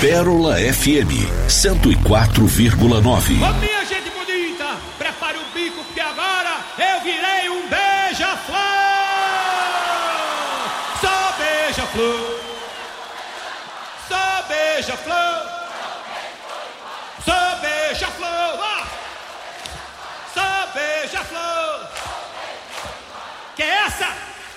Pérola FM 104,9. Ô minha gente bonita, prepare o bico porque agora eu virei um beija-flor. Só beija-flor, só beija-flor.